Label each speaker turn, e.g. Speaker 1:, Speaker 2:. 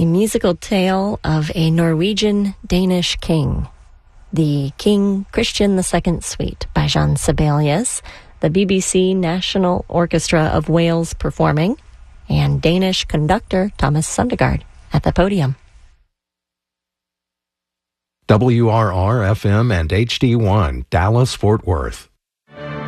Speaker 1: a musical tale of a Norwegian-Danish king. The King Christian II Suite by Jean Sibelius, the BBC National Orchestra of Wales performing, and Danish conductor Thomas Sundergaard at the podium.
Speaker 2: WRR-FM and HD1, Dallas-Fort Worth.